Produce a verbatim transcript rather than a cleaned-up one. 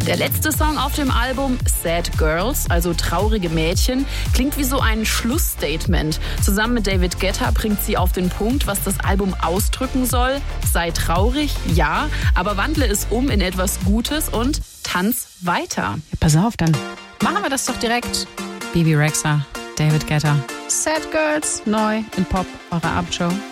Der letzte Song auf dem Album, Sad Girls, also traurige Mädchen, klingt wie so ein Schlussstatement. Zusammen mit David Guetta bringt sie auf den Punkt, was das Album ausdrücken soll. Sei traurig, ja, aber wandle es um in etwas Gutes und tanz weiter. Ja, pass auf, dann machen wir das doch direkt. Bebe Rexha, David Guetta, Sad Girls, neu in Pop, eure Abendshow.